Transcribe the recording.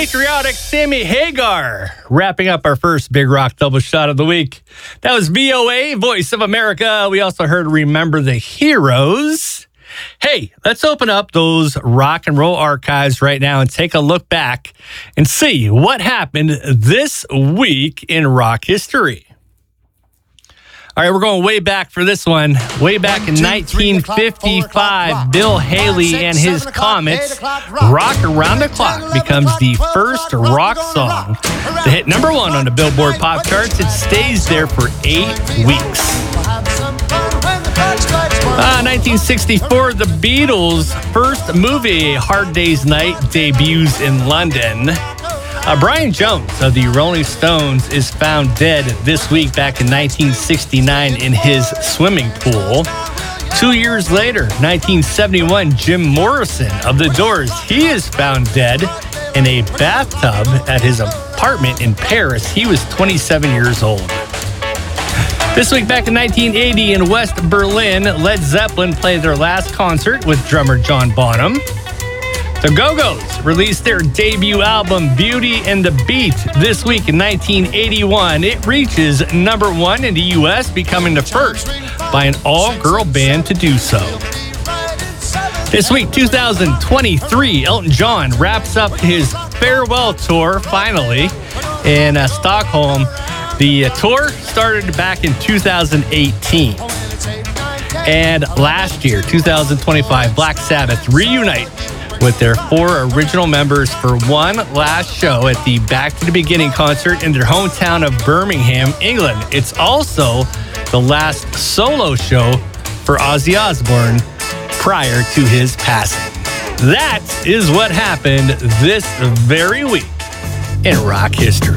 patriotic Sammy Hagar, wrapping up our first Big Rock double shot of the week. That was VOA, Voice of America. We also heard Remember the Heroes. Hey, let's open up those rock and roll archives right now and take a look back and see what happened this week in rock history. All right, we're going way back for this one. Way back in 1955, Bill Haley and his Comets' Rock Around the Clock becomes the first rock song to hit number one on the Billboard Pop charts. It stays there for 8 weeks. 1964, the Beatles' first movie, A Hard Day's Night, debuts in London. Brian Jones of the Rolling Stones is found dead this week back in 1969 in his swimming pool. 2 years later, 1971, Jim Morrison of The Doors, he is found dead in a bathtub at his apartment in Paris. He was 27 years old. This week back in 1980 in West Berlin, Led Zeppelin played their last concert with drummer John Bonham. The Go-Go's released their debut album, Beauty and the Beat, this week in 1981. It reaches number one in the U.S., becoming the first by an all-girl band to do so. This week, 2023, Elton John wraps up his farewell tour, finally, in Stockholm. The tour started back in 2018. And last year, 2025, Black Sabbath reunite with their 4 original members for one last show at the Back to the Beginning concert in their hometown of Birmingham, England. It's also the last solo show for Ozzy Osbourne prior to his passing. That is what happened this very week in rock history.